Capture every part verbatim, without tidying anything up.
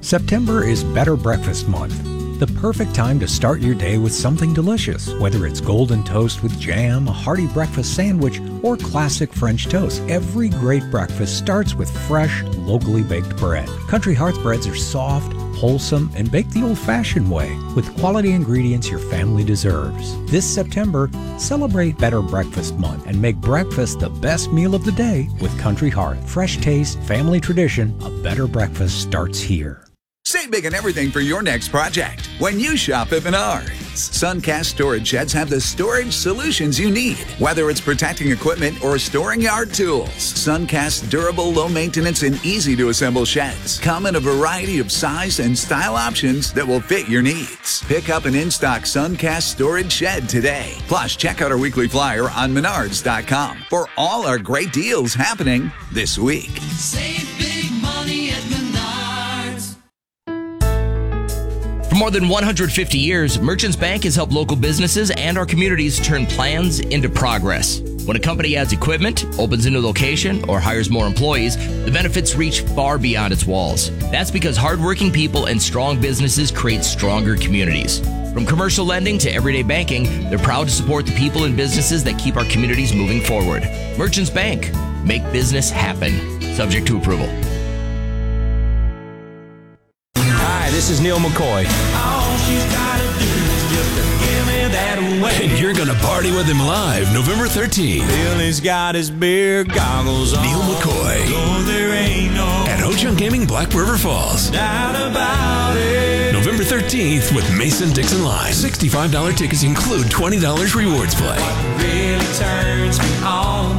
September is Better Breakfast Month. The perfect time to start your day with something delicious, whether it's golden toast with jam, a hearty breakfast sandwich, or classic French toast. Every great breakfast starts with fresh, locally baked bread. Country Hearts breads are soft, wholesome, and baked the old-fashioned way, with quality ingredients your family deserves. This September, celebrate Better Breakfast Month and make breakfast the best meal of the day with Country Heart. Fresh taste, family tradition, a better breakfast starts here. Save big on everything for your next project when you shop at Menards. Suncast storage sheds have the storage solutions you need, whether it's protecting equipment or storing yard tools. Suncast's durable, low-maintenance, and easy-to-assemble sheds come in a variety of size and style options that will fit your needs. Pick up an in-stock Suncast storage shed today. Plus, check out our weekly flyer on menards dot com for all our great deals happening this week. Save big money at Menards. For more than one hundred fifty years, Merchants Bank has helped local businesses and our communities turn plans into progress. When a company adds equipment, opens a new location, or hires more employees, the benefits reach far beyond its walls. That's because hardworking people and strong businesses create stronger communities. From commercial lending to everyday banking, they're proud to support the people and businesses that keep our communities moving forward. Merchants Bank. Make business happen. Subject to approval. Hi, this is Neil McCoy. All she's gotta do is just to give me that away. And you're going to party with him live November thirteenth. Billy's got his beer goggles on. Neil McCoy. Oh, there ain't no At Ho-Chunk Gaming, Black River Falls. doubt about it. November thirteenth with Mason Dixon Live. sixty-five dollars tickets include twenty dollars rewards play. What really turns me on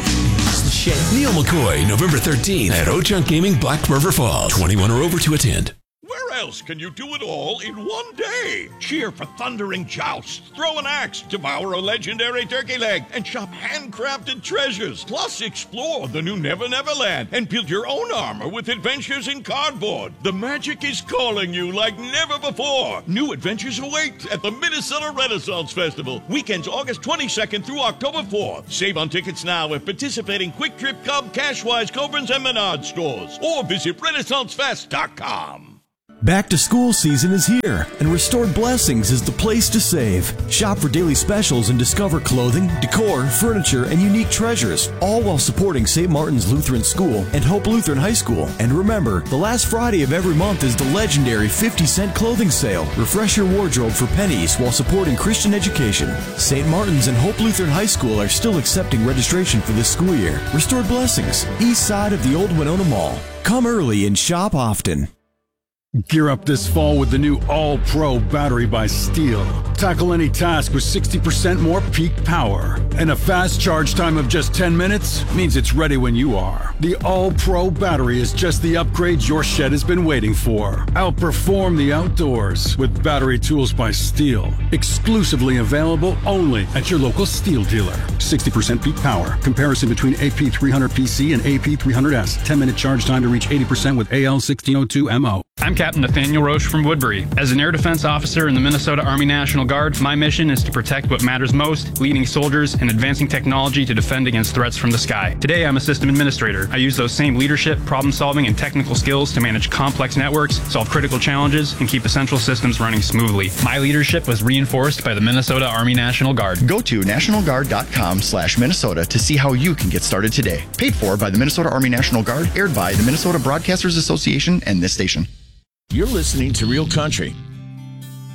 is the shit. Neil McCoy, November thirteenth at Ho-Chunk Gaming, Black River Falls. twenty-one or over to attend. Where else can you do it all in one day? Cheer for thundering jousts, throw an axe, devour a legendary turkey leg, and shop handcrafted treasures. Plus, explore the new Never Never Land and build your own armor with adventures in cardboard. The magic is calling you like never before. New adventures await at the Minnesota Renaissance Festival. Weekends August twenty-second through October fourth. Save on tickets now at participating Quick Trip, Cub, Cashwise, Cobrins, and Menards stores. Or visit renaissance fest dot com. Back to school season is here, and Restored Blessings is the place to save. Shop for daily specials and discover clothing, decor, furniture, and unique treasures, all while supporting Saint Martin's Lutheran School and Hope Lutheran High School. And remember, the last Friday of every month is the legendary fifty cent clothing sale. Refresh your wardrobe for pennies while supporting Christian education. Saint Martin's and Hope Lutheran High School are still accepting registration for this school year. Restored Blessings, east side of the old Winona Mall. Come early and shop often. Gear up this fall with the new All-Pro battery by Steel. Tackle any task with sixty percent more peak power. And a fast charge time of just ten minutes means it's ready when you are. The All-Pro battery is just the upgrade your shed has been waiting for. Outperform the outdoors with battery tools by Steel. Exclusively available only at your local Steel dealer. sixty percent peak power. Comparison between A P three hundred P C and A P three hundred S. ten minute charge time to reach eighty percent with A L sixteen oh two M O. I'm Captain Nathaniel Roche from Woodbury. As an air defense officer in the Minnesota Army National Guard, my mission is to protect what matters most, leading soldiers and advancing technology to defend against threats from the sky. Today, I'm a system administrator. I use those same leadership, problem-solving, and technical skills to manage complex networks, solve critical challenges, and keep essential systems running smoothly. My leadership was reinforced by the Minnesota Army National Guard. Go to national guard dot com slash Minnesota to see how you can get started today. Paid for by the Minnesota Army National Guard, aired by the Minnesota Broadcasters Association and this station. You're listening to Real Country